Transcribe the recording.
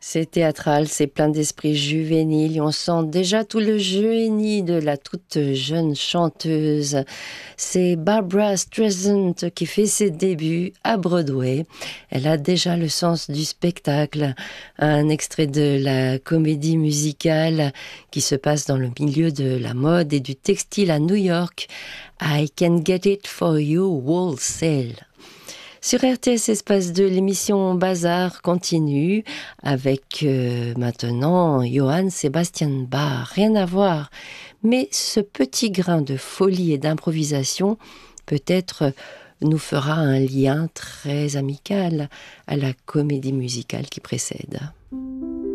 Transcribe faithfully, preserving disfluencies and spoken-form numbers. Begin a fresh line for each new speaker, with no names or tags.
C'est théâtral, c'est plein d'esprit juvénile et on sent déjà tout le génie de la toute jeune chanteuse. C'est Barbra Streisand qui fait ses débuts à Broadway. Elle a déjà le sens du spectacle. Un extrait de la comédie musicale qui se passe dans le milieu de la mode et du textile à New York. I Can Get It For You Wholesale. Sur R T S Espace deux, l'émission Bazar continue avec euh, maintenant Johann Sebastian Bach. Rien à voir, mais ce petit grain de folie et d'improvisation peut-être nous fera un lien très amical à la comédie musicale qui précède.